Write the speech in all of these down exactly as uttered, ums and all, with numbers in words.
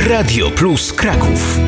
Radio Plus Kraków.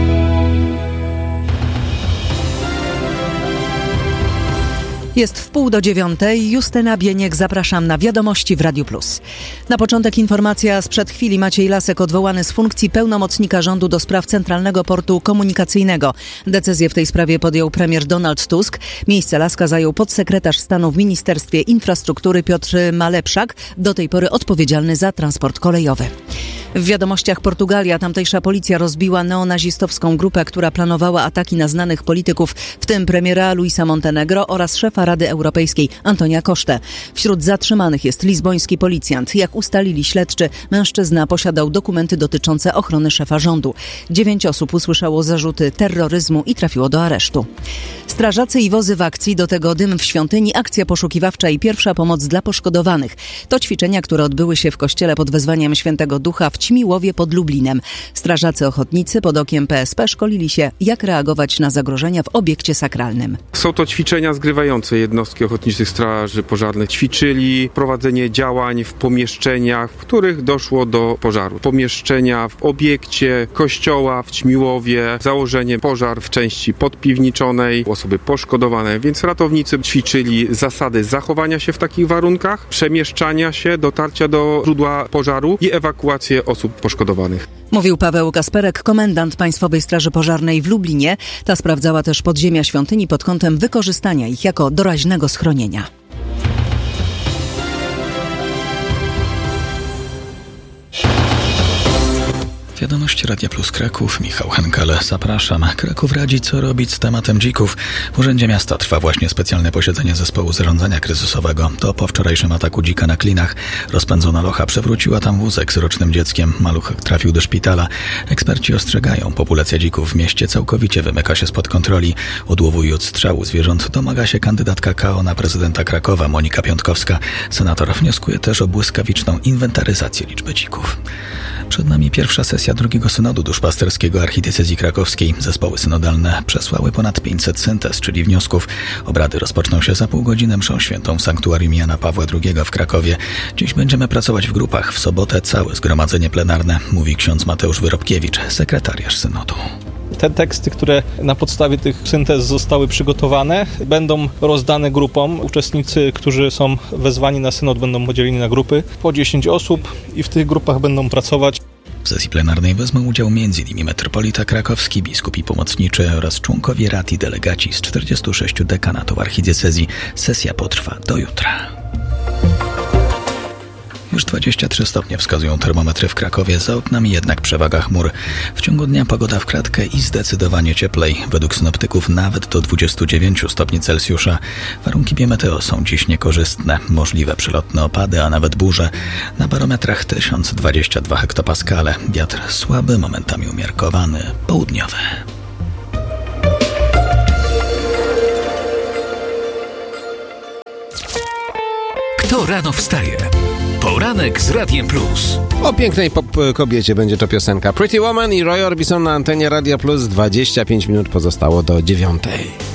Jest w pół do dziewiątej. Justyna Bieniek, zapraszam na Wiadomości w Radiu Plus. Na początek informacja sprzed chwili. Maciej Lasek odwołany z funkcji pełnomocnika rządu do spraw Centralnego Portu Komunikacyjnego. Decyzję w tej sprawie podjął premier Donald Tusk. Miejsce Laska zajął podsekretarz stanu w Ministerstwie Infrastruktury Piotr Malepszak, do tej pory odpowiedzialny za transport kolejowy. W wiadomościach Portugalia. Tamtejsza policja rozbiła neonazistowską grupę, która planowała ataki na znanych polityków, w tym premiera Luisa Montenegro oraz szefa Rady Europejskiej Antonia Coste. Wśród zatrzymanych jest lizboński policjant. Jak ustalili śledczy, mężczyzna posiadał dokumenty dotyczące ochrony szefa rządu. Dziewięć osób usłyszało zarzuty terroryzmu i trafiło do aresztu. Strażacy i wozy w akcji, do tego dym w świątyni, akcja poszukiwawcza i pierwsza pomoc dla poszkodowanych. To ćwiczenia, które odbyły się w kościele pod wezwaniem Świętego Ducha w Ćmiłowie pod Lublinem. Strażacy ochotnicy pod okiem P S P szkolili się, jak reagować na zagrożenia w obiekcie sakralnym. Są to ćwiczenia zgrywające. Jednostki ochotniczych straży pożarnych ćwiczyli prowadzenie działań w pomieszczeniach, w których doszło do pożaru. Pomieszczenia w obiekcie kościoła w Ćmiłowie, założenie pożar w części podpiwniczonej, osoby poszkodowane, więc ratownicy ćwiczyli zasady zachowania się w takich warunkach, przemieszczania się, dotarcia do źródła pożaru i ewakuację osób poszkodowanych. Mówił Paweł Kasperek, komendant Państwowej Straży Pożarnej w Lublinie. Ta sprawdzała też podziemia świątyni pod kątem wykorzystania ich jako doraźnego schronienia. Wiadomości Radia Plus Kraków, Michał Henkal, zapraszam. Kraków radzi, co robić z tematem dzików. W Urzędzie Miasta trwa właśnie specjalne posiedzenie zespołu zarządzania kryzysowego. To po wczorajszym ataku dzika na Klinach. Rozpędzona locha przewróciła tam wózek z rocznym dzieckiem. Maluch trafił do szpitala. Eksperci ostrzegają, populacja dzików w mieście całkowicie wymyka się spod kontroli. Odłowu i odstrzału zwierząt domaga się kandydatka K O na prezydenta Krakowa, Monika Piątkowska. Senator wnioskuje też o błyskawiczną inwentaryzację liczby dzików. Przed nami pierwsza sesja drugiego synodu duszpasterskiego archidiecezji krakowskiej. Zespoły synodalne przesłały ponad pięćset syntez, czyli wniosków. Obrady rozpoczną się za pół godziny mszą świętą w sanktuarium Jana Pawła drugiego w Krakowie. Dziś będziemy pracować w grupach. W sobotę całe zgromadzenie plenarne, mówi ksiądz Mateusz Wyrobkiewicz, sekretariusz synodu. Te teksty, które na podstawie tych syntez zostały przygotowane, będą rozdane grupom. Uczestnicy, którzy są wezwani na synod, będą podzieleni na grupy po dziesięć osób i w tych grupach będą pracować. W sesji plenarnej wezmą udział m.in. metropolita krakowski, biskup i pomocniczy oraz członkowie rad i delegaci z czterdziestu sześciu dekanatów archidiecezji. Sesja potrwa do jutra. Już dwadzieścia trzy stopnie wskazują termometry w Krakowie, za oknami jednak przewaga chmur. W ciągu dnia pogoda w kratkę i zdecydowanie cieplej. Według synoptyków nawet do dwudziestu dziewięciu stopni Celsjusza. Warunki biometeo są dziś niekorzystne. Możliwe przelotne opady, a nawet burze. Na barometrach tysiąc dwadzieścia dwa hektopaskale. Wiatr słaby, momentami umiarkowany, południowy. Kto rano wstaje? Poranek z Radiem Plus. O pięknej pop kobiecie będzie to piosenka Pretty Woman i Roy Orbison na antenie Radia Plus. dwadzieścia pięć minut pozostało do dziewiątej.